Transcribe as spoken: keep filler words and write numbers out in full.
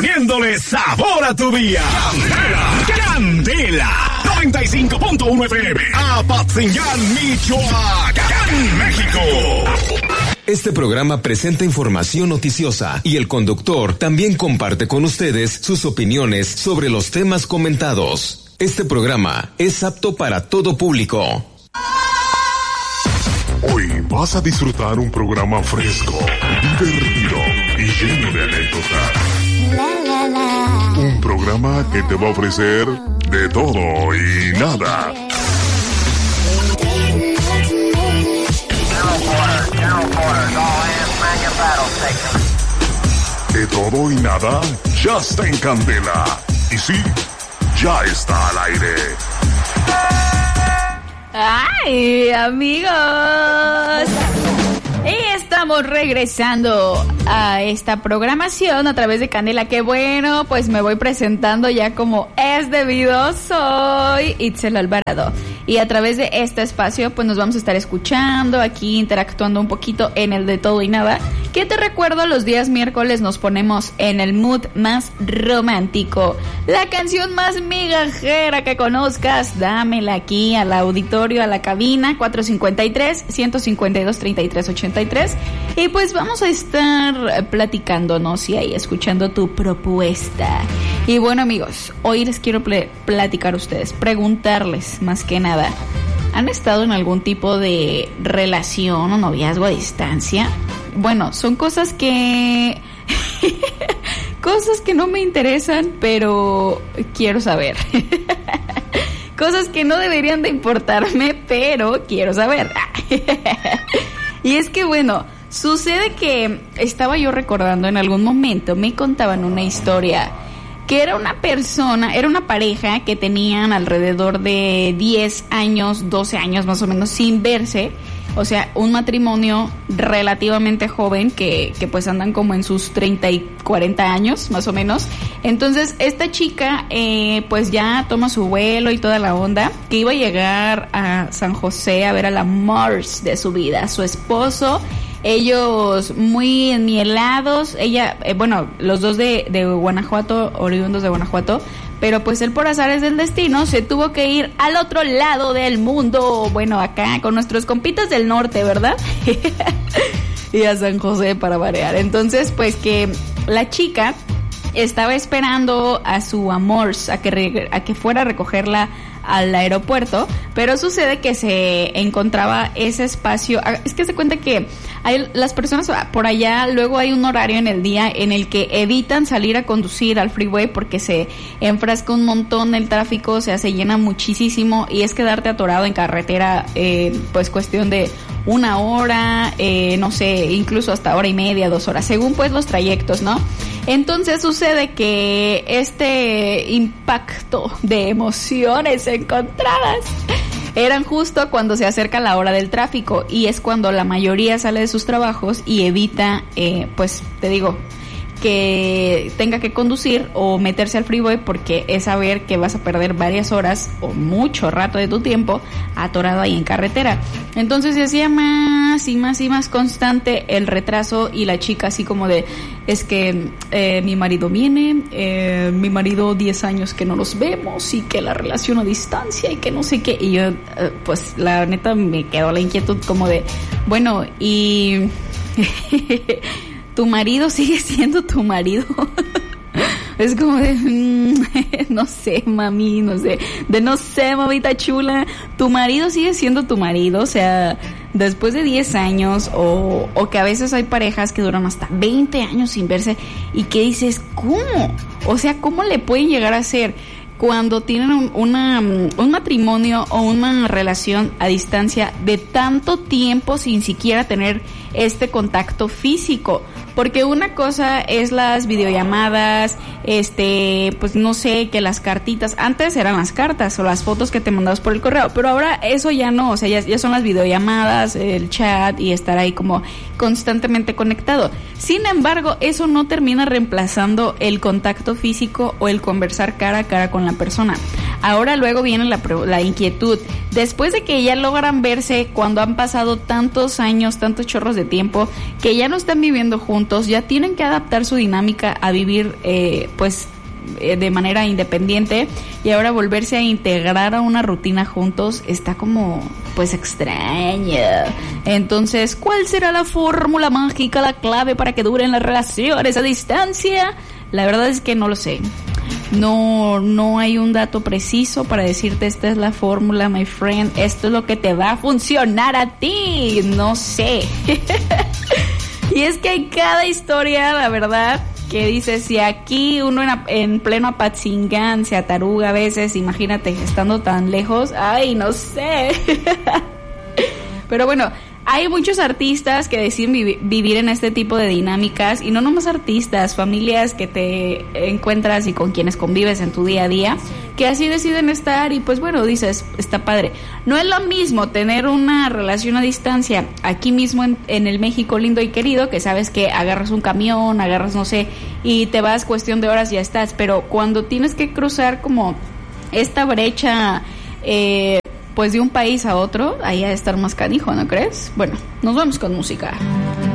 poniéndole sabor a tu día. Candela, Candela, noventa y cinco punto uno F M, Apatzingán, Michoacán, México. Este programa presenta información noticiosa y el conductor también comparte con ustedes sus opiniones sobre los temas comentados. Este programa es apto para todo público. Hoy vas a disfrutar un programa fresco, divertido y lleno de anécdotas. La, la, la. Un programa que te va a ofrecer de todo y nada. De todo y nada, ya está en Candela. Y sí, ya está al aire. ¡Ay, amigos! Y estamos regresando a esta programación a través de Candela. ¡Qué bueno! Pues me voy presentando ya como es debido. Soy Itzel Alvarado. Y a través de este espacio pues nos vamos a estar escuchando, aquí interactuando un poquito en el de todo y nada. Que te recuerdo, los días miércoles nos ponemos en el mood más romántico. La canción más migajera que conozcas, dámela aquí al auditorio, a la cabina, cuatro cinco tres, uno cinco dos, tres tres ocho tres. Y pues vamos a estar platicándonos y ahí escuchando tu propuesta. Y bueno, amigos, hoy les quiero pl- platicar a ustedes, preguntarles más que nada, ¿han estado en algún tipo de relación o noviazgo a distancia? Bueno, son cosas que... cosas que no me interesan, pero quiero saber. Cosas que no deberían de importarme, pero quiero saber. Y es que, bueno, sucede que estaba yo recordando en algún momento, me contaban una historia que era una persona, era una pareja que tenían alrededor de diez años, doce años más o menos sin verse. O sea, un matrimonio relativamente joven que, que pues andan como en sus treinta y cuarenta años más o menos. Entonces esta chica eh, pues ya toma su vuelo y toda la onda, que iba a llegar a San José a ver a la Mars de su vida, a su esposo. Ellos muy enmielados, ella, eh, bueno, los dos de, de Guanajuato, oriundos de Guanajuato, pero pues él por azares del destino se tuvo que ir al otro lado del mundo, bueno, acá con nuestros compitas del norte, ¿verdad? Y a San José para variar. Entonces, pues que la chica estaba esperando a su amor, a que, re, a que fuera a recogerla al aeropuerto, pero sucede que se encontraba ese espacio. Es que se cuenta que hay las personas por allá, luego hay un horario en el día en el que evitan salir a conducir al freeway porque se enfrasca un montón el tráfico, o sea, se llena muchísimo y es quedarte atorado en carretera, eh, pues cuestión de una hora, eh, no sé, incluso hasta hora y media, dos horas, según pues los trayectos, ¿no? Entonces sucede que este impacto de emociones encontradas eran justo cuando se acerca la hora del tráfico y es cuando la mayoría sale de sus trabajos y evita, eh, pues te digo, que tenga que conducir o meterse al freeway porque es saber que vas a perder varias horas o mucho rato de tu tiempo atorado ahí en carretera. Entonces se hacía más y más y más constante el retraso y la chica así como de, es que eh, mi marido viene, eh, mi marido diez años que no nos vemos y que la relación a distancia y que no sé qué. Y yo, eh, pues la neta me quedó la inquietud como de, bueno, y... ¿tu marido sigue siendo tu marido? Es como de, mmm, no sé, mami, no sé, de no sé, mamita chula, tu marido sigue siendo tu marido, o sea, después de diez años, o, o que a veces hay parejas que duran hasta veinte años sin verse, y que dices, ¿cómo? O sea, ¿cómo le pueden llegar a ser cuando tienen un, una, un matrimonio o una relación a distancia de tanto tiempo sin siquiera tener este contacto físico? Porque una cosa es las videollamadas, este, pues no sé, que las cartitas, antes eran las cartas o las fotos que te mandabas por el correo, pero ahora eso ya no, o sea, ya, ya son las videollamadas, el chat y estar ahí como constantemente conectado. Sin embargo, eso no termina reemplazando el contacto físico o el conversar cara a cara con la persona. Ahora luego viene la, la inquietud. Después de que ya logran verse cuando han pasado tantos años, tantos chorros de tiempo, que ya no están viviendo juntos, ya tienen que adaptar su dinámica a vivir eh, pues eh, de manera independiente, y ahora volverse a integrar a una rutina juntos está como pues extraña. Entonces, ¿cuál será la fórmula mágica, la clave para que duren las relaciones a distancia? La verdad es que no lo sé. No, no hay un dato preciso para decirte esta es la fórmula, my friend, esto es lo que te va a funcionar a ti, no sé. Y es que hay cada historia, la verdad, que dice, si aquí uno en, en pleno Apatzingán se ataruga a veces, imagínate estando tan lejos, ay, no sé. Pero bueno, hay muchos artistas que deciden vivi- vivir en este tipo de dinámicas, y no nomás artistas, familias que te encuentras y con quienes convives en tu día a día, que así deciden estar, y pues bueno, dices, está padre. No es lo mismo tener una relación a distancia aquí mismo en, en el México lindo y querido, que sabes que agarras un camión, agarras no sé, y te vas cuestión de horas y ya estás, pero cuando tienes que cruzar como esta brecha, eh, pues de un país a otro, ahí ha de estar más canijo, ¿no crees? Bueno, nos vamos con música.